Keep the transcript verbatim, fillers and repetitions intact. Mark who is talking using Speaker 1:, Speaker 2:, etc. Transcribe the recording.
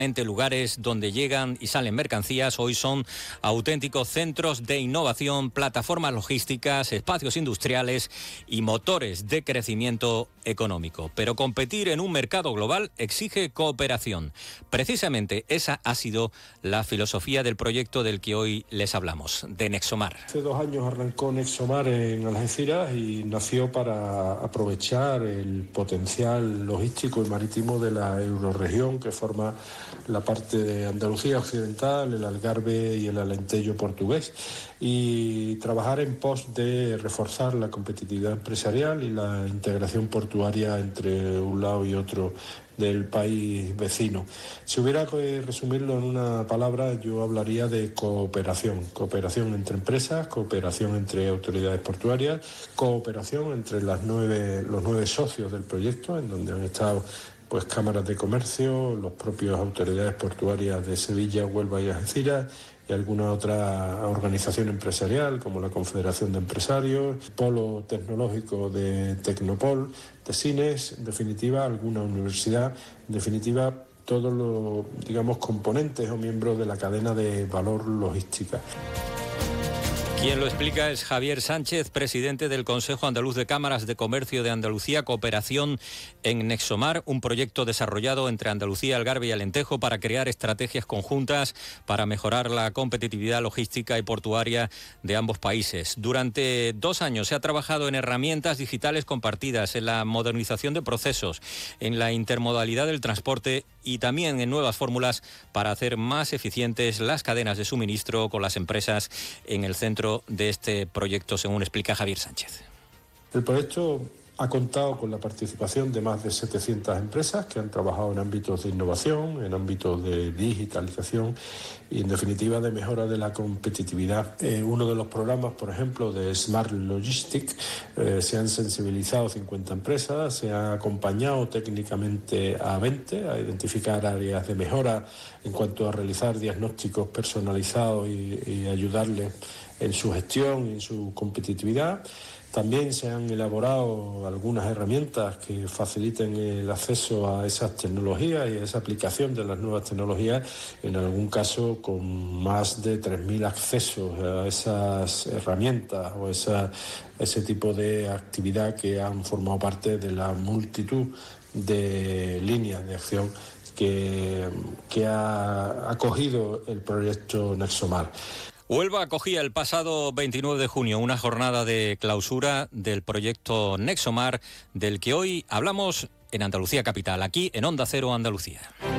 Speaker 1: Lugares donde llegan y salen mercancías, hoy son auténticos centros de innovación, plataformas logísticas, espacios industriales y motores de crecimiento económico. Pero competir en un mercado global exige cooperación. Precisamente esa ha sido la filosofía del proyecto del que hoy les hablamos, de Nexomar.
Speaker 2: Hace dos años arrancó Nexomar en Algeciras y nació para aprovechar el potencial logístico y marítimo de la eurorregión que forma la parte de Andalucía Occidental, el Algarve y el Alentejo portugués, y trabajar en pos de reforzar la competitividad empresarial y la integración portuaria entre un lado y otro del país vecino. Si hubiera que resumirlo en una palabra, yo hablaría de cooperación. Cooperación entre empresas, cooperación entre autoridades portuarias, cooperación entre las nueve, los nueve socios del proyecto, en donde han estado pues cámaras de comercio, los propios autoridades portuarias de Sevilla, Huelva y Algeciras, y alguna otra organización empresarial como la Confederación de Empresarios, Polo Tecnológico de Tecnopol, de Cines, en definitiva alguna universidad, en definitiva todos los, digamos, componentes o miembros de la cadena de valor logística.
Speaker 1: Quien lo explica es Javier Sánchez, presidente del Consejo Andaluz de Cámaras de Comercio de Andalucía, Cooperación en Nexomar, un proyecto desarrollado entre Andalucía, Algarve y Alentejo para crear estrategias conjuntas para mejorar la competitividad logística y portuaria de ambos países. Durante dos años se ha trabajado en herramientas digitales compartidas, en la modernización de procesos, en la intermodalidad del transporte y también en nuevas fórmulas para hacer más eficientes las cadenas de suministro con las empresas en el centro de este proyecto, según explica Javier Sánchez.
Speaker 2: El proyecto ha contado con la participación de más de setecientas empresas que han trabajado en ámbitos de innovación, en ámbitos de digitalización y, en definitiva, de mejora de la competitividad. Eh, uno de los programas, por ejemplo, de Smart Logistics, eh, se han sensibilizado cincuenta empresas, se ha acompañado técnicamente a veinte a identificar áreas de mejora en cuanto a realizar diagnósticos personalizados y, y ayudarles en su gestión y en su competitividad. También se han elaborado algunas herramientas que faciliten el acceso a esas tecnologías y a esa aplicación de las nuevas tecnologías, en algún caso con más de tres mil accesos a esas herramientas o esa, ese tipo de actividad que han formado parte de la multitud de líneas de acción que, que ha acogido el proyecto Nexomar.
Speaker 1: Huelva acogía el pasado veintinueve de junio una jornada de clausura del proyecto Nexomar, del que hoy hablamos en Andalucía Capital, aquí en Onda Cero Andalucía.